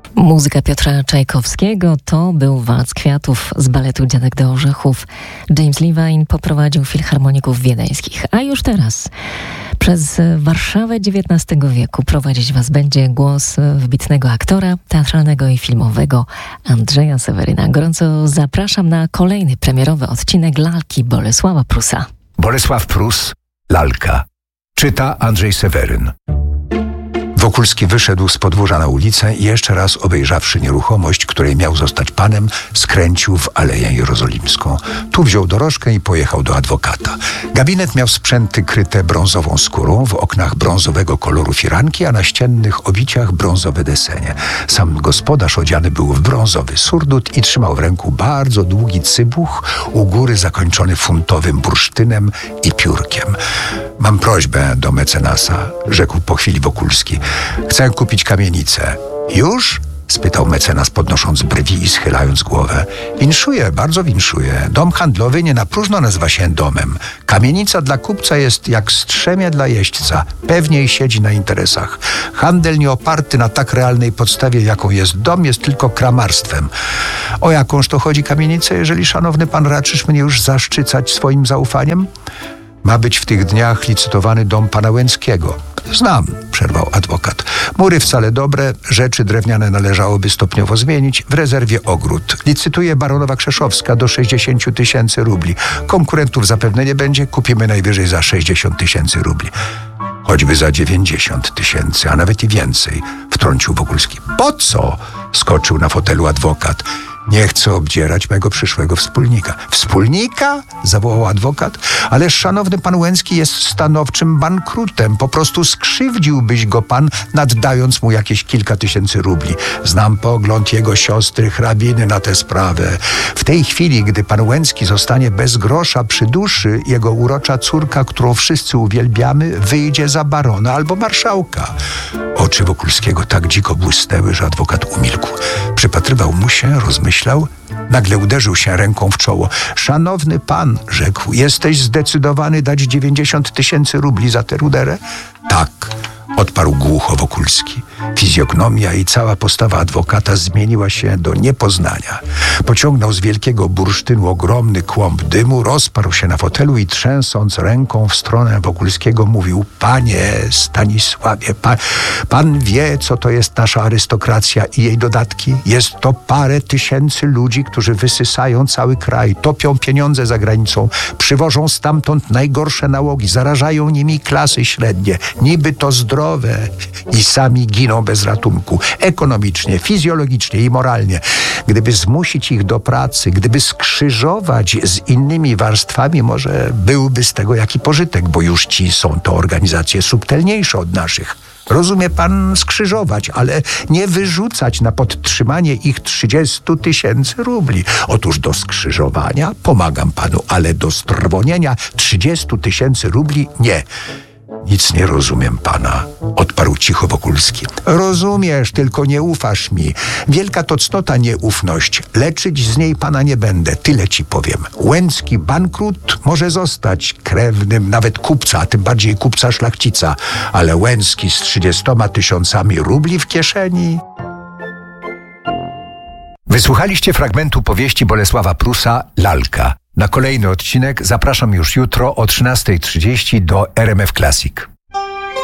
Muzyka Piotra Czajkowskiego to był walc kwiatów z baletu Dziadek do Orzechów. James Levine poprowadził filharmoników wiedeńskich, a już teraz przez Warszawę XIX wieku prowadzić Was będzie głos wybitnego aktora teatralnego i filmowego Andrzeja Seweryna. Gorąco zapraszam na kolejny premierowy odcinek lalki Bolesława Prusa. Bolesław Prus, lalka. Czyta Andrzej Seweryn. Wokulski wyszedł z podwórza na ulicę i jeszcze raz obejrzawszy nieruchomość, której miał zostać panem, skręcił w Aleję Jerozolimską. Tu wziął dorożkę i pojechał do adwokata. Gabinet miał sprzęty kryte brązową skórą, w oknach brązowego koloru firanki, a na ściennych obiciach brązowe desenie. Sam gospodarz odziany był w brązowy surdut i trzymał w ręku bardzo długi cybuch, u góry zakończony funtowym bursztynem i piórkiem. Mam prośbę do mecenasa, rzekł po chwili Wokulski. Chcę kupić kamienicę. Już? Spytał mecenas, podnosząc brwi i schylając głowę. Winszuję, bardzo winszuję. Dom handlowy nie na próżno nazywa się domem. Kamienica dla kupca jest jak strzemie dla jeźdźca. Pewniej siedzi na interesach. Handel nie oparty na tak realnej podstawie, jaką jest dom, jest tylko kramarstwem. O jakąż to chodzi kamienicę, jeżeli szanowny pan raczysz mnie już zaszczycać swoim zaufaniem? Ma być w tych dniach licytowany dom pana Łęckiego. Znam, przerwał adwokat. Mury wcale dobre, rzeczy drewniane należałoby stopniowo zmienić. W rezerwie ogród. Licytuje baronowa Krzeszowska do 60 000 rubli. Konkurentów zapewne nie będzie, kupimy najwyżej za 60 000 rubli. Choćby za 90 000, a nawet i więcej, wtrącił Wokulski. Po co? Skoczył na fotelu adwokat. Nie chcę obdzierać mego przyszłego wspólnika. Wspólnika? Zawołał adwokat. Ależ szanowny pan Łęcki jest stanowczym bankrutem. Po prostu skrzywdziłbyś go pan, naddając mu jakieś kilka tysięcy rubli. Znam pogląd jego siostry hrabiny na tę sprawę. W tej chwili, gdy pan Łęcki zostanie bez grosza przy duszy, jego urocza córka, którą wszyscy uwielbiamy, wyjdzie za barona albo marszałka. Oczy Wokulskiego tak dziko błysnęły, że adwokat umilkł. Przypatrywał mu się, rozmyślał. Nagle uderzył się ręką w czoło. Szanowny pan, rzekł, jesteś zdecydowany dać 90 000 rubli za tę ruderę? Tak, odparł głucho Wokulski. Fizjognomia i cała postawa adwokata zmieniła się do niepoznania. Pociągnął z wielkiego bursztynu ogromny kłąb dymu, rozparł się na fotelu i trzęsąc ręką w stronę Wokulskiego mówił: Panie Stanisławie, pan wie, co to jest nasza arystokracja i jej dodatki? Jest to parę tysięcy ludzi, którzy wysysają cały kraj, topią pieniądze za granicą, przywożą stamtąd najgorsze nałogi, zarażają nimi klasy średnie. Niby to zdrowe i sami giną bez ratunku, ekonomicznie, fizjologicznie i moralnie. Gdyby zmusić ich do pracy, gdyby skrzyżować z innymi warstwami, może byłby z tego jaki pożytek, bo już ci są to organizacje subtelniejsze od naszych. Rozumie pan, skrzyżować, ale nie wyrzucać na podtrzymanie ich 30 000 rubli. Otóż do skrzyżowania pomagam panu, ale do strwonienia 30 000 rubli nie. Nic nie rozumiem pana, odparł cicho Wokulski. Rozumiesz, tylko nie ufasz mi. Wielka to cnota nieufność. Leczyć z niej pana nie będę, tyle ci powiem. Łęcki bankrut może zostać krewnym nawet kupca, a tym bardziej kupca szlachcica. Ale Łęcki z 30 000 rubli w kieszeni? Wysłuchaliście fragmentu powieści Bolesława Prusa Lalka. Na kolejny odcinek zapraszam już jutro o 13:30 do RMF Classic.